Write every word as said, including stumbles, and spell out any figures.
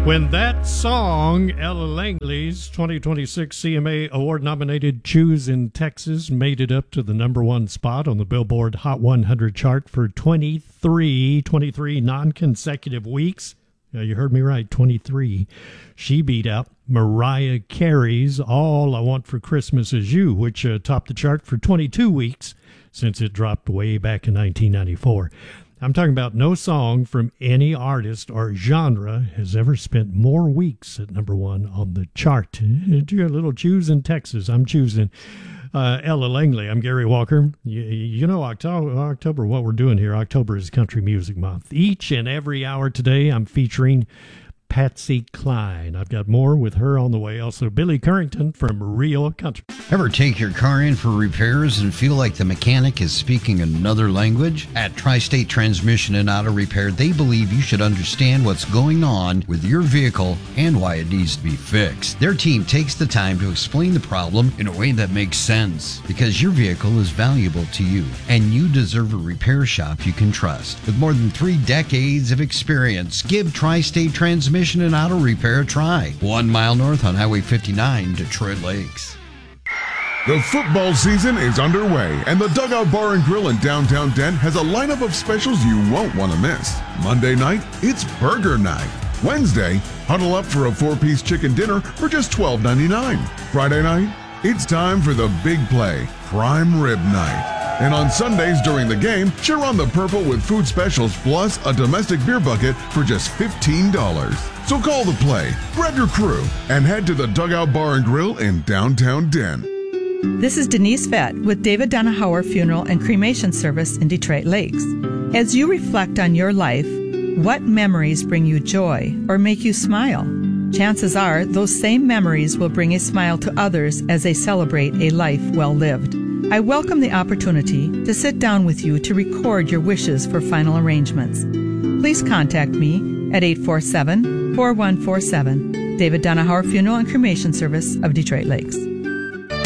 When that song, Ella Langley's twenty twenty-six C M A Award-nominated Choose in Texas, made it up to the number one spot on the Billboard Hot one hundred chart for twenty-three, twenty-three non-consecutive weeks. Yeah, you heard me right, twenty-three. She beat out Mariah Carey's All I Want for Christmas Is You, which uh, topped the chart for twenty-two weeks since it dropped way back in nineteen ninety-four. I'm talking about no song from any artist or genre has ever spent more weeks at number one on the chart. Do a little Choose in Texas. I'm choosing uh, Ella Langley. I'm Gary Walker. You, you know, October, October, what we're doing here, October is Country Music Month. Each and every hour today, I'm featuring Patsy Cline. I've got more with her on the way. Also, Billy Currington from Real Country. Ever take your car in for repairs and feel like the mechanic is speaking another language? At Tri-State Transmission and Auto Repair, they believe you should understand what's going on with your vehicle and why it needs to be fixed. Their team takes the time to explain the problem in a way that makes sense, because your vehicle is valuable to you, and you deserve a repair shop you can trust. With more than three decades of experience, give Tri-State Transmission and Auto Repair a try. One mile north on Highway fifty-nine, Detroit Lakes. The football season is underway, and the Dugout Bar and Grill in downtown Dent has a lineup of specials you won't want to miss. Monday night, it's burger night. Wednesday, huddle up for a four-piece chicken dinner for just twelve ninety-nine. Friday night, it's time for the big play, prime rib night. And on Sundays during the game, cheer on the purple with food specials plus a domestic beer bucket for just fifteen dollars. So call the play, grab your crew, and head to the Dugout Bar and Grill in downtown Dent. This is Denise Vett with David Donahauer Funeral and Cremation Service in Detroit Lakes. As you reflect on your life, what memories bring you joy or make you smile? Chances are those same memories will bring a smile to others as they celebrate a life well lived. I welcome the opportunity to sit down with you to record your wishes for final arrangements. Please contact me at eight four seven, four one four seven. David Donahauer Funeral and Cremation Service of Detroit Lakes.